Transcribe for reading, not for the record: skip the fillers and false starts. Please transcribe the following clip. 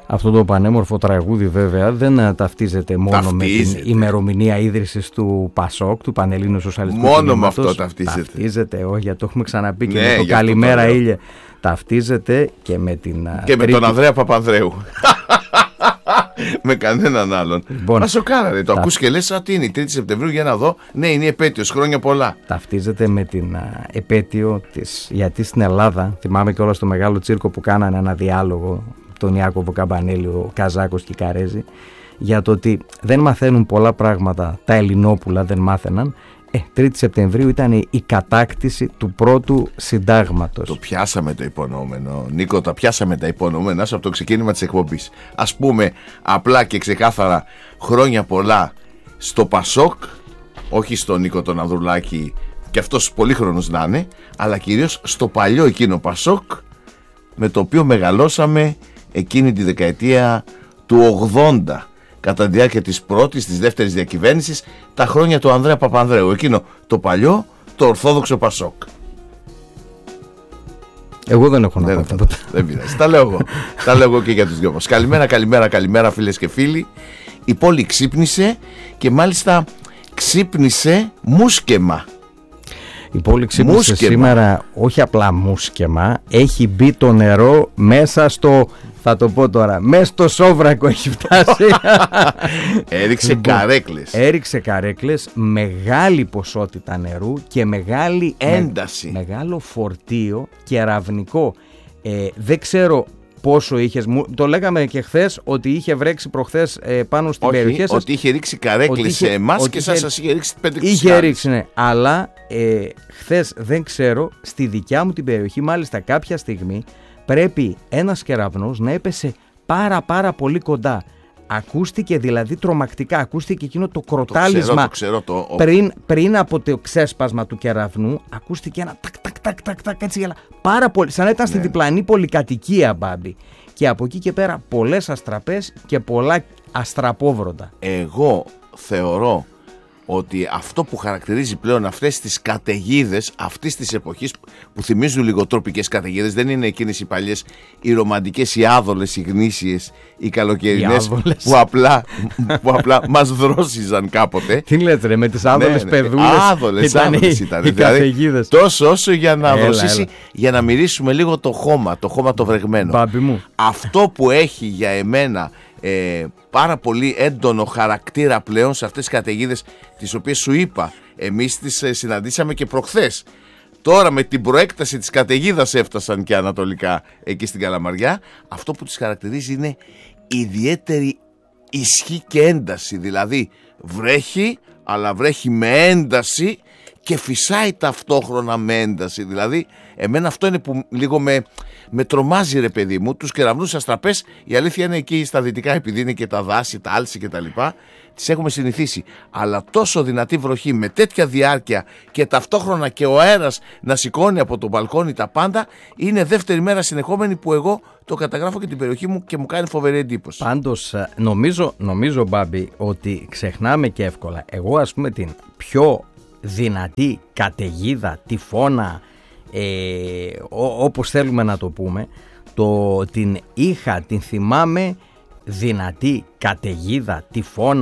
Αυτό το πανέμορφο τραγούδι βέβαια δεν ταυτίζεται μόνο με την ημερομηνία ίδρυσης του ΠΑΣΟΚ, του Πανελλήνιου Σοσιαλιστικού Μόνο Κινήματος. με αυτό ταυτίζεται. Όχι, γιατί το έχουμε ξαναπεί και με το Καλημέρα Ήλιε. Ταυτίζεται και με την. Και με τον Ανδρέα Παπανδρέου. Με κανέναν άλλον. Λοιπόν, μα σοκάρατε. Το ακούς και λες, τι είναι η 3η Σεπτεμβρίου, για να δω. Ναι, είναι η επέτειος, χρόνια πολλά. Ταυτίζεται με την επέτειο της. Γιατί στην Ελλάδα, θυμάμαι και όλα στο μεγάλο τσίρκο που κάνανε ένα διάλογο, τον Ιάκωβο Καμπανέλη, ο Καζάκος και η Καρέζη, για το ότι δεν μαθαίνουν πολλά πράγματα. Τα Ελληνόπουλα δεν μάθαιναν. 3η Σεπτεμβρίου ήταν η κατάκτηση του πρώτου συντάγματος. Το πιάσαμε το υπονοούμενο, Νίκο, τα πιάσαμε τα υπονοούμενα από το ξεκίνημα της εκπομπής. Ας πούμε απλά και ξεκάθαρα χρόνια πολλά στο ΠΑΣΟΚ, όχι στον Νίκο τον Ανδρουλάκη, και αυτός πολύχρονος να είναι, αλλά κυρίως στο παλιό εκείνο ΠΑΣΟΚ, με το οποίο μεγαλώσαμε εκείνη τη δεκαετία του 80. Κατά τη διάρκεια της πρώτης, της δεύτερης διακυβέρνησης, τα χρόνια του Ανδρέα Παπανδρέου. Εκείνο το παλιό, το ορθόδοξο ΠΑΣΟΚ. Εγώ δεν έχω να πω τίποτα. Δεν πειράζει. Τα λέω εγώ. Τα λέω εγώ και για τους δυο μας. Καλημέρα φίλες και φίλοι. Η πόλη ξύπνησε και μάλιστα ξύπνησε μουσκεμα. Η πόλη ξύπνησε σήμερα, όχι απλά μουσκεμα, έχει μπει το νερό μέσα στο, θα το πω τώρα, μέσα στο σόβρακο έχει φτάσει. Έριξε καρέκλες, μεγάλη ποσότητα νερού και μεγάλη ένταση. Μεγάλο φορτίο κεραυνικό. Δεν ξέρω πόσο είχες, το λέγαμε και χθες ότι είχε βρέξει προχθές πάνω στην περιοχή σας. Ότι είχε ρίξει καρέκλες σε εμάς και σας είχε ρίξει 5-6 είχε ρίξει, ναι, αλλά χθες δεν ξέρω, στη δικιά μου την περιοχή μάλιστα κάποια στιγμή πρέπει ένας κεραυνός να έπεσε πάρα πολύ κοντά. Ακούστηκε δηλαδή τρομακτικά, ακούστηκε εκείνο το κροτάλισμα. Πριν από το ξέσπασμα του κεραυνού, ακούστηκε ένα τακ έτσι, πάρα πολύ, σαν να ήταν στη διπλανή πολυκατοικία, Μπάμπη. Και από εκεί και πέρα πολλές αστραπές και πολλά αστραπόβροντα. Εγώ θεωρώ ότι αυτό που χαρακτηρίζει πλέον αυτές τις καταιγίδες αυτής της εποχής, που θυμίζουν λίγο τροπικές καταιγίδες, δεν είναι εκείνες οι παλιές, οι ρομαντικές, οι άδολες, οι γνήσιες, οι καλοκαιρινές που απλά μας δρόσιζαν κάποτε. Τι λέτε ρε, με τις άδολες παιδούλες? Άδολες ήταν. Δηλαδή, τόσο όσο για να δροσίσει, για να μυρίσουμε λίγο το χώμα το βρεγμένο. Μπάμπη μου. Αυτό που έχει για εμένα πάρα πολύ έντονο χαρακτήρα πλέον σε αυτές τις καταιγίδες, τις οποίες σου είπα, εμείς τις συναντήσαμε και προχθές. Τώρα με την προέκταση της καταιγίδας έφτασαν και ανατολικά εκεί στην Καλαμαριά. Αυτό που τις χαρακτηρίζει είναι ιδιαίτερη ισχύ και ένταση. Δηλαδή βρέχει, αλλά βρέχει με ένταση και φυσάει ταυτόχρονα με ένταση. Δηλαδή εμένα αυτό είναι που λίγο με τρομάζει, ρε παιδί μου. Τους κεραυνούς αστραπές, η αλήθεια είναι εκεί στα δυτικά, επειδή είναι και τα δάση, τα άλση και τα λοιπά, τις έχουμε συνηθίσει. Αλλά τόσο δυνατή βροχή με τέτοια διάρκεια και ταυτόχρονα και ο αέρας να σηκώνει από το μπαλκόνι τα πάντα, είναι δεύτερη μέρα συνεχόμενη που εγώ το καταγράφω και την περιοχή μου και μου κάνει φοβερή εντύπωση. Πάντως νομίζω Μπάμπη, ότι ξεχνάμε και εύκολα. Εγώ ας πούμε την πιο δυνατή καταιγίδα, τυφώνα, όπως θέλουμε να το πούμε, την θυμάμαι δυνατή καταιγίδα, τυφώνα,